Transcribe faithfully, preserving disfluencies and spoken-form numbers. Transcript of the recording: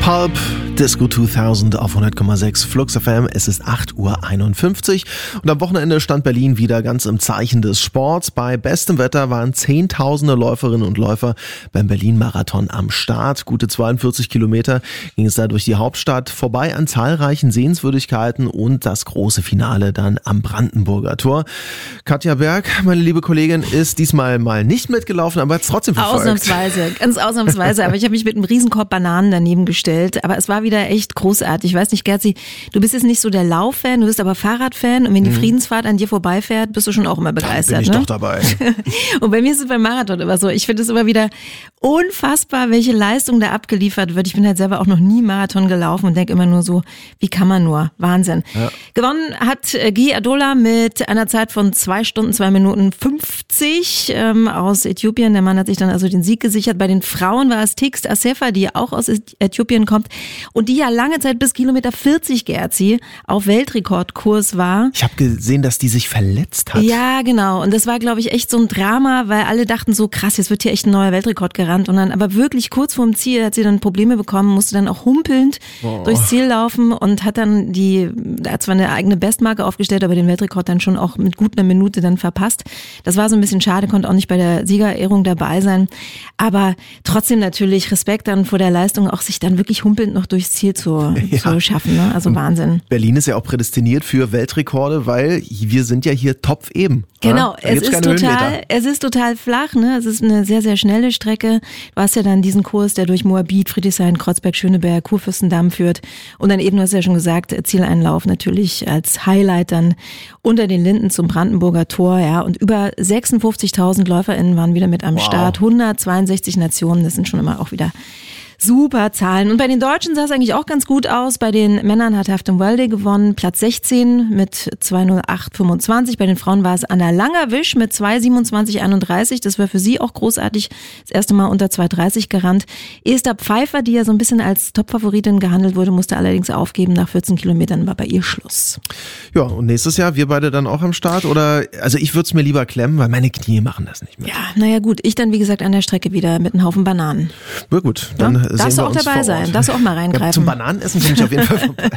Pulp, Disco zweitausend auf hundert Komma sechs Flux F M. Es ist acht Uhr einundfünfzig und am Wochenende stand Berlin wieder ganz im Zeichen des Sports. Bei bestem Wetter waren zehntausende Läuferinnen und Läufer beim Berlin-Marathon am Start. Gute zweiundvierzig Kilometer ging es da durch die Hauptstadt, vorbei an zahlreichen Sehenswürdigkeiten und das große Finale dann am Brandenburger Tor. Katja Berg, meine liebe Kollegin, ist diesmal mal nicht mitgelaufen, aber hat es trotzdem verfolgt. Ausnahmsweise, ganz ausnahmsweise. Aber ich habe mich mit einem Riesenkorb Bananen daneben gestellt. Aber es war wieder echt großartig. Ich weiß nicht, Gerzi, du bist jetzt nicht so der Lauffan, du bist aber Fahrradfan. Und wenn die mhm. Friedensfahrt an dir vorbeifährt, bist du schon auch immer begeistert. Da bin ich ne? doch dabei. Und bei mir ist es beim Marathon immer so. Ich finde es immer wieder unfassbar, welche Leistung da abgeliefert wird. Ich bin halt selber auch noch nie Marathon gelaufen und denke immer nur so, wie kann man nur? Wahnsinn. Ja. Gewonnen hat Guy Adola mit einer Zeit von zwei Stunden, zwei Minuten fünfzig ähm, aus Äthiopien. Der Mann hat sich dann also den Sieg gesichert. Bei den Frauen war es Tigst Assefa, die auch aus Äthiopien kommt und die ja lange Zeit bis Kilometer vierzig, Gerzi, auf Weltrekordkurs war. Ich habe gesehen, dass die sich verletzt hat. Ja, genau. Und das war, glaube ich, echt so ein Drama, weil alle dachten so, krass, jetzt wird hier echt ein neuer Weltrekord gerannt. Und dann aber wirklich kurz vorm Ziel hat sie dann Probleme bekommen, musste dann auch humpelnd oh. durchs Ziel laufen und hat dann die, hat zwar eine eigene Bestmarke aufgestellt, aber den Weltrekord dann schon auch mit gut einer Minute dann verpasst. Das war so ein bisschen schade, konnte auch nicht bei der Siegerehrung dabei sein. Aber trotzdem natürlich Respekt dann vor der Leistung, auch sich dann wirklich humpelnd noch durchs Ziel zu, ja. zu schaffen. Ne? Also und Wahnsinn. Berlin ist ja auch prädestiniert für Weltrekorde, weil wir sind ja hier Topf eben. Genau, es ist total, es ist total flach, ne? Es ist eine sehr, sehr schnelle Strecke. Du hast ja dann diesen Kurs, der durch Moabit, Friedrichshain, Kreuzberg, Schöneberg, Kurfürstendamm führt. Und dann eben, du hast ja schon gesagt, Zieleinlauf natürlich als Highlight dann unter den Linden zum Brandenburger Tor, ja. Und über sechsundfünfzigtausend LäuferInnen waren wieder mit am wow. Start. hundertzweiundsechzig Nationen, das sind schon immer auch wieder super Zahlen. Und bei den Deutschen sah es eigentlich auch ganz gut aus. Bei den Männern hat Haftenwalde gewonnen, Platz sechzehn mit zwei null acht fünfundzwanzig. Bei den Frauen war es Anna Langerwisch mit zwei siebenundzwanzig einunddreißig. Das war für sie auch großartig. Das erste Mal unter zwei dreißig gerannt. Esther Pfeiffer, die ja so ein bisschen als Topfavoritin gehandelt wurde, musste allerdings aufgeben. Nach vierzehn Kilometern war bei ihr Schluss. Ja, und nächstes Jahr wir beide dann auch am Start? Oder, also ich würde es mir lieber klemmen, weil meine Knie machen das nicht mehr. Ja, naja gut. Ich dann, wie gesagt, an der Strecke wieder mit einem Haufen Bananen. Na gut, dann ja? Darfst du auch dabei sein, darfst du auch mal reingreifen. Ja, zum Bananenessen komme ich auf jeden Fall vorbei.